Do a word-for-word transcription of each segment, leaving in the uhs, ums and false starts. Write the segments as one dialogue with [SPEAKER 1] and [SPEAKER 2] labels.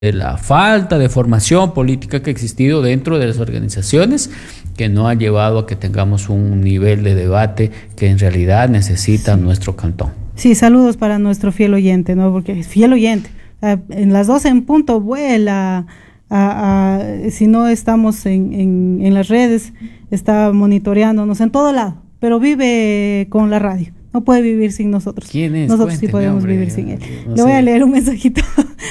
[SPEAKER 1] de la falta de formación política que ha existido dentro de las organizaciones, que no ha llevado a que tengamos un nivel de debate que en realidad necesita sí. nuestro cantón.
[SPEAKER 2] Sí, saludos para nuestro fiel oyente, ¿no? Porque es fiel oyente. En las doce en punto vuela, a, a, si no estamos en, en, en las redes, está monitoreándonos en todo lado, pero vive con la radio. No puede vivir sin nosotros.
[SPEAKER 1] ¿Quién es?
[SPEAKER 2] Nosotros
[SPEAKER 1] Cuénteme,
[SPEAKER 2] sí podemos
[SPEAKER 1] hombre,
[SPEAKER 2] vivir sin él.
[SPEAKER 1] No
[SPEAKER 2] Le voy
[SPEAKER 1] sé.
[SPEAKER 2] a leer un mensajito.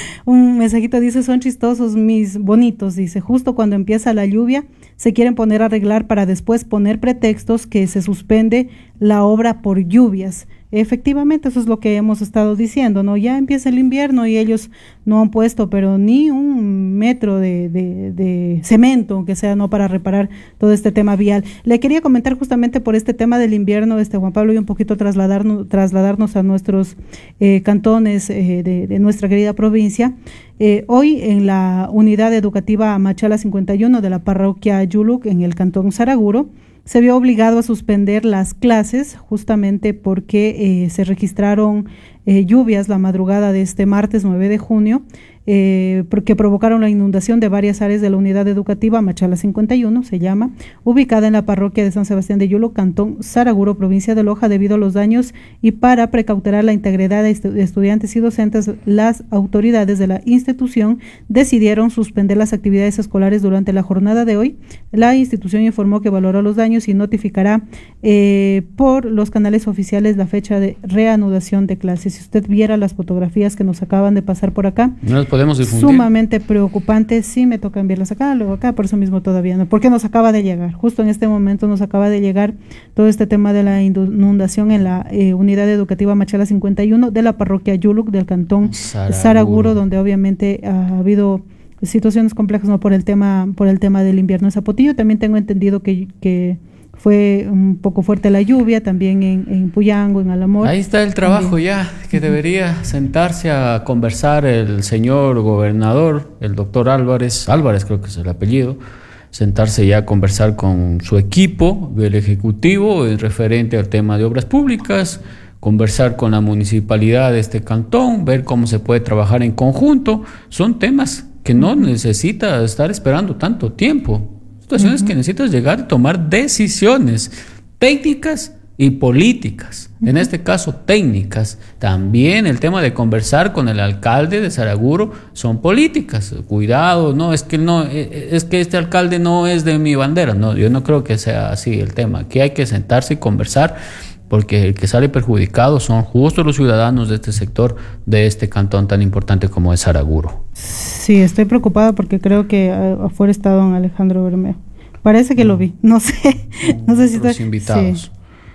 [SPEAKER 2] Un mensajito dice: son chistosos mis bonitos. Dice: justo cuando empieza la lluvia se quieren poner a arreglar para después poner pretextos que se suspende la obra por lluvias. Efectivamente, eso es lo que hemos estado diciendo, ¿no? Ya empieza el invierno y ellos no han puesto, pero ni un metro de, de, de cemento, aunque sea, ¿no? Para reparar todo este tema vial. Le quería comentar justamente por este tema del invierno, este Juan Pablo, y un poquito trasladarnos, trasladarnos a nuestros eh, cantones eh, de, de nuestra querida provincia. Eh, hoy en la unidad educativa Machala cincuenta y uno de la parroquia Yuluc, en el cantón Saraguro, se vio obligado a suspender las clases justamente porque eh, se registraron eh, lluvias la madrugada de este martes nueve de junio, eh, porque provocaron la inundación de varias áreas de la unidad educativa Machala cincuenta y uno, se llama, ubicada en la parroquia de San Sebastián de Yulo, cantón Saraguro, provincia de Loja, debido a los daños y para precautelar la integridad de estudiantes y docentes. Las autoridades de la institución decidieron suspender las actividades escolares durante la jornada de hoy. La institución informó que valoró los daños y notificará eh, por los canales oficiales la fecha de reanudación de clases. Si usted viera las fotografías que nos acaban de pasar por acá,
[SPEAKER 1] no las podemos difundir.
[SPEAKER 2] Sumamente preocupante. Sí, me toca enviarlas acá, luego acá, por eso mismo todavía no, porque nos acaba de llegar, justo en este momento nos acaba de llegar todo este tema de la inundación en la eh, unidad educativa Machala cincuenta y uno de la parroquia Yuluc del cantón Saraguro, Saraguro donde obviamente ha habido situaciones complejas, no por el tema por el tema del invierno en Zapotillo. También tengo entendido que, que fue un poco fuerte la lluvia también en, en Puyango, en Alamor.
[SPEAKER 1] Ahí está el trabajo también. Ya, que
[SPEAKER 2] uh-huh.
[SPEAKER 1] debería sentarse a conversar el señor gobernador, el doctor Álvarez, Álvarez creo que es el apellido, sentarse ya a conversar con su equipo del Ejecutivo en referente al tema de obras públicas, conversar con la municipalidad de este cantón, ver cómo se puede trabajar en conjunto. Son temas que no necesita estar esperando tanto tiempo. Situaciones uh-huh. que necesitas llegar y tomar decisiones técnicas y políticas, uh-huh. en este caso técnicas. También el tema de conversar con el alcalde de Saraguro son políticas. Cuidado, no, es que no, es que este alcalde no es de mi bandera. No, yo no creo que sea así el tema. Aquí hay que sentarse y conversar, porque el que sale perjudicado son justo los ciudadanos de este sector, de este cantón tan importante como es Saraguro.
[SPEAKER 2] Sí, estoy preocupada porque creo que afuera está don Alejandro Bermeo. Parece que mm. lo vi, no sé. No sé si
[SPEAKER 1] otros
[SPEAKER 2] está...
[SPEAKER 1] invitados.
[SPEAKER 2] Sí.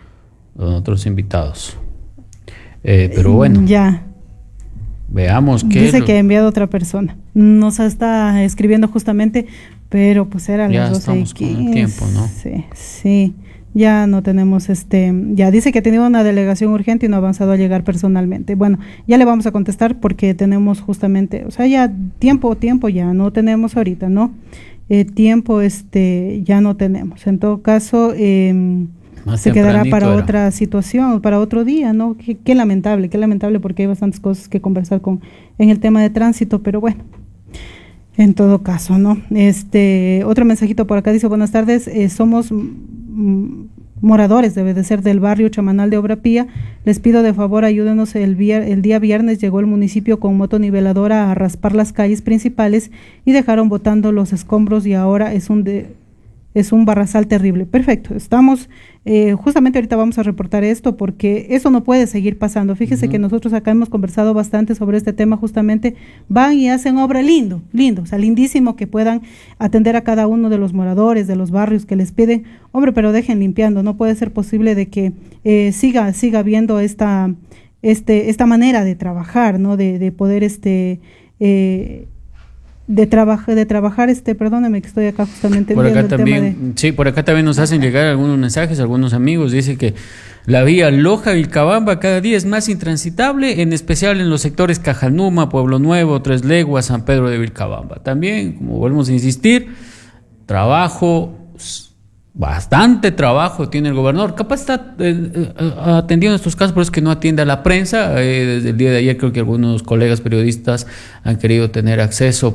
[SPEAKER 1] Otros invitados. Eh, pero bueno.
[SPEAKER 2] Ya.
[SPEAKER 1] Veamos qué.
[SPEAKER 2] Dice
[SPEAKER 1] lo...
[SPEAKER 2] que ha enviado otra persona. Nos está escribiendo justamente, pero pues era
[SPEAKER 1] ya
[SPEAKER 2] las doce y
[SPEAKER 1] estamos con el tiempo, ¿no?
[SPEAKER 2] Sí, sí. Ya no tenemos este, ya dice que ha tenido una delegación urgente y no ha avanzado a llegar personalmente. Bueno, ya le vamos a contestar porque tenemos justamente, o sea, ya tiempo, tiempo ya no tenemos ahorita, ¿no? Eh, tiempo este ya no tenemos. En todo caso, eh, se quedará para era. otra situación, para otro día, ¿no? Qué, qué lamentable, qué lamentable porque hay bastantes cosas que conversar con en el tema de tránsito, pero bueno. En todo caso, ¿no? Este, otro mensajito por acá dice: buenas tardes, eh, somos m- moradores, debe de ser, del barrio Chamanal de Obra Pía. Les pido de favor, ayúdenos, el, vier- el día viernes llegó el municipio con motoniveladora a raspar las calles principales y dejaron botando los escombros y ahora es un de... es un barrazal terrible. Perfecto, estamos, eh, justamente ahorita vamos a reportar esto porque eso no puede seguir pasando. Fíjese uh-huh. que nosotros acá hemos conversado bastante sobre este tema, justamente van y hacen obra lindo, lindo, o sea, lindísimo que puedan atender a cada uno de los moradores, de los barrios que les piden, hombre, pero dejen limpiando, no puede ser posible de que eh, siga, siga habiendo esta, este, esta manera de trabajar, ¿no? De, de poder este eh, de trabajar de trabajar este perdóname que estoy acá justamente
[SPEAKER 1] por acá
[SPEAKER 2] viendo el
[SPEAKER 1] también
[SPEAKER 2] tema de...
[SPEAKER 1] sí por acá también nos hacen llegar algunos mensajes, algunos amigos dice que la vía Loja-Vilcabamba cada día es más intransitable, en especial en los sectores Cajanuma, Pueblo Nuevo, Tres Leguas, San Pedro de Vilcabamba. También, como volvemos a insistir, trabajo Bastante trabajo tiene el gobernador. Capaz está eh, eh, atendiendo estos casos, pero es que no atiende a la prensa. Eh, desde el día de ayer creo que algunos colegas periodistas han querido tener acceso